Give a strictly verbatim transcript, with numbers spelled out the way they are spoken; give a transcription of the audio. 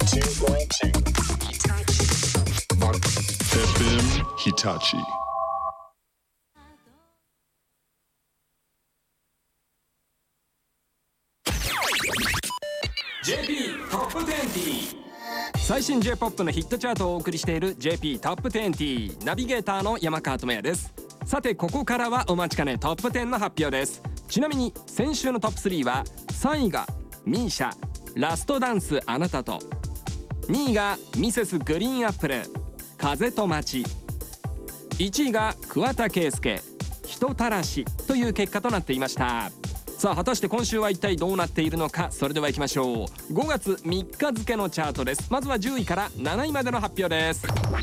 エフエム Hitachi。 ジェーピー トップにじゅう。 最新 J-ポップ のヒットチャートをお送りしている ジェーピー トップにじゅう。ナビゲーターの山川智也です。さてここからはお待ちかねトップじゅうの発表です。ちなみに先週のトップスリーはさんいがミーシャラストダンスあなたと、にいがミセスグリーンアップル風と街、いちいが桑田佳祐人たらしという結果となっていました。さあ果たして今週は一体どうなっているのか、それではいきましょう。ごがつみっか付のチャートです。まずはじゅういからなないまでの発表です。